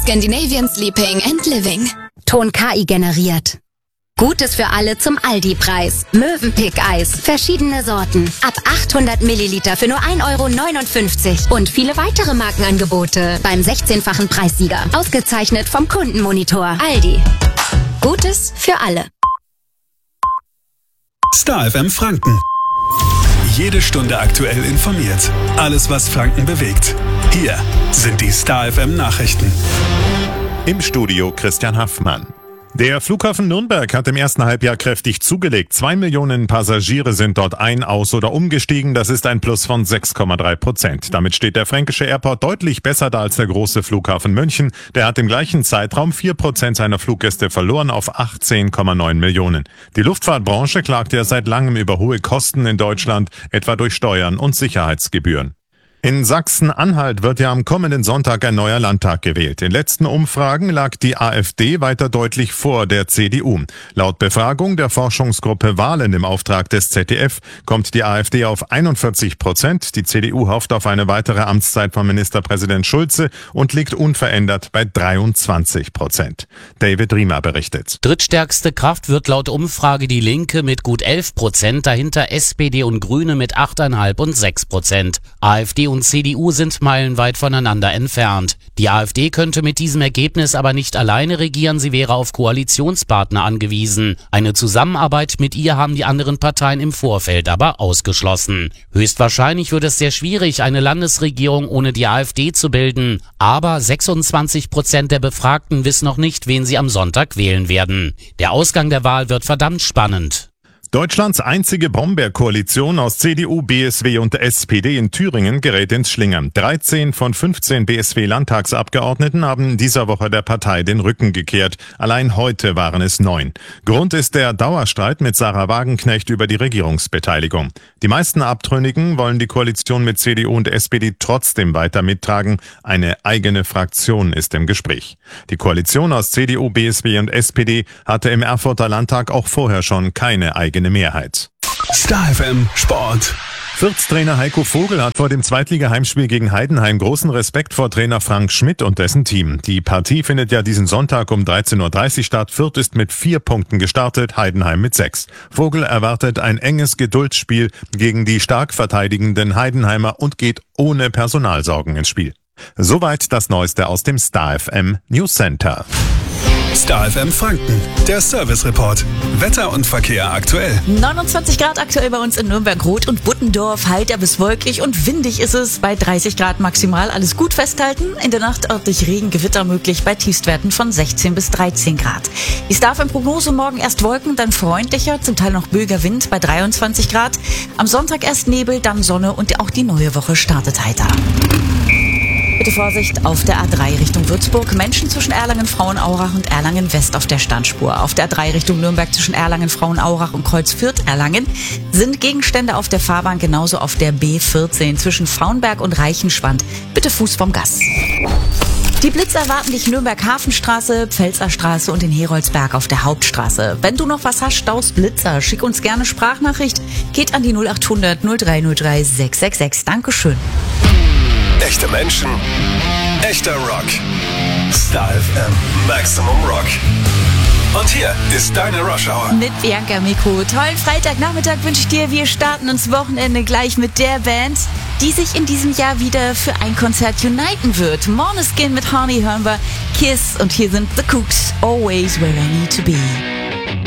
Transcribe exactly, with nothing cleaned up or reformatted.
Scandinavian Sleeping and Living. Ton K I generiert. Gutes für alle zum Aldi-Preis. Mövenpick-Eis. Verschiedene Sorten. Ab achthundert Milliliter für nur ein Euro neunundfünfzig. Und viele weitere Markenangebote beim sechzehnfachen Preissieger. Ausgezeichnet vom Kundenmonitor. Aldi. Gutes für alle. Star F M Franken. Jede Stunde aktuell informiert. Alles, was Franken bewegt. Hier sind die Star F M Nachrichten. Im Studio Christian Haffmann. Der Flughafen Nürnberg hat im ersten Halbjahr kräftig zugelegt. Zwei Millionen Passagiere sind dort ein-, aus- oder umgestiegen. Das ist ein Plus von sechs Komma drei Prozent. Damit steht der Fränkische Airport deutlich besser da als der große Flughafen München. Der hat im gleichen Zeitraum vier Prozent seiner Fluggäste verloren auf achtzehn Komma neun Millionen. Die Luftfahrtbranche klagt ja seit langem über hohe Kosten in Deutschland, etwa durch Steuern und Sicherheitsgebühren. In Sachsen-Anhalt wird ja am kommenden Sonntag ein neuer Landtag gewählt. In letzten Umfragen lag die AfD weiter deutlich vor der C D U. Laut Befragung der Forschungsgruppe Wahlen im Auftrag des Z D F kommt die AfD auf einundvierzig Prozent. Die C D U hofft auf eine weitere Amtszeit von Ministerpräsident Schulze und liegt unverändert bei dreiundzwanzig Prozent. David Riemer berichtet. Drittstärkste Kraft wird laut Umfrage die Linke mit gut elf Prozent, dahinter S P D und Grüne mit acht Komma fünf und sechs Prozent. AfD und C D U sind meilenweit voneinander entfernt. Die AfD könnte mit diesem Ergebnis aber nicht alleine regieren, sie wäre auf Koalitionspartner angewiesen. Eine Zusammenarbeit mit ihr haben die anderen Parteien im Vorfeld aber ausgeschlossen. Höchstwahrscheinlich wird es sehr schwierig, eine Landesregierung ohne die AfD zu bilden. Aber sechsundzwanzig Prozent der Befragten wissen noch nicht, wen sie am Sonntag wählen werden. Der Ausgang der Wahl wird verdammt spannend. Deutschlands einzige Brombeerkoalition aus C D U, B S W und S P D in Thüringen gerät ins Schlingern. dreizehn von fünfzehn B S W-Landtagsabgeordneten haben dieser Woche der Partei den Rücken gekehrt. Allein heute waren es neun. Grund ist der Dauerstreit mit Sarah Wagenknecht über die Regierungsbeteiligung. Die meisten Abtrünnigen wollen die Koalition mit C D U und S P D trotzdem weiter mittragen. Eine eigene Fraktion ist im Gespräch. Die Koalition aus C D U, B S W und S P D hatte im Erfurter Landtag auch vorher schon keine eigene Mehrheit. Star F M Sport. Fürth-Trainer Heiko Vogel hat vor dem Zweitliga-Heimspiel gegen Heidenheim großen Respekt vor Trainer Frank Schmidt und dessen Team. Die Partie findet ja diesen Sonntag um dreizehn Uhr dreißig statt. Fürth ist mit vier Punkten gestartet, Heidenheim mit sechs. Vogel erwartet ein enges Geduldsspiel gegen die stark verteidigenden Heidenheimer und geht ohne Personalsorgen ins Spiel. Soweit das Neueste aus dem Star F M News Center. Star F M Franken, der Service Report. Wetter und Verkehr aktuell. neunundzwanzig Grad aktuell bei uns in Nürnberg, Rot und Buttendorf. Heiter bis wolkig und windig ist es bei dreißig Grad maximal. Alles gut festhalten. In der Nacht örtlich Regen, Gewitter möglich bei Tiefstwerten von sechzehn bis dreizehn Grad. Die Star F M Prognose: morgen erst Wolken, dann freundlicher, zum Teil noch böiger Wind bei dreiundzwanzig Grad. Am Sonntag erst Nebel, dann Sonne und auch die neue Woche startet heiter. Bitte Vorsicht auf der A drei Richtung Würzburg. Menschen zwischen Erlangen, Frauenaurach und Erlangen West auf der Standspur. Auf der A drei Richtung Nürnberg zwischen Erlangen, Frauenaurach und Kreuzfürth-Erlangen sind Gegenstände auf der Fahrbahn, genauso auf der B vierzehn zwischen Frauenberg und Reichenschwand. Bitte Fuß vom Gas. Die Blitze erwarten dich Nürnberg-Hafenstraße, Pfälzerstraße und in Heroldsberg auf der Hauptstraße. Wenn du noch was hast, staust Blitzer, schick uns gerne Sprachnachricht. Geht an die null acht hundert null drei null drei sechs sechs sechs. Dankeschön. Echte Menschen, echter Rock. Star F M Maximum Rock. Und hier ist deine Rush Hour. Mit Bianca Miko. Tollen Freitagnachmittag wünsche ich dir. Wir starten ins Wochenende gleich mit der Band, die sich in diesem Jahr wieder für ein Konzert uniten wird. Måneskin mit Honey hören wir, Kiss und hier sind The Cooks, Always Where I Need to Be.